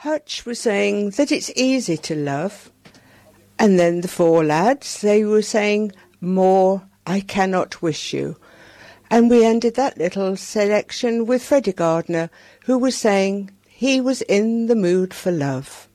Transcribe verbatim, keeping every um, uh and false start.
Hutch was saying that it's easy to love. And then the four lads, they were saying, more I cannot wish you. And we ended that little selection with Freddie Gardner, who was saying he was in the mood for love.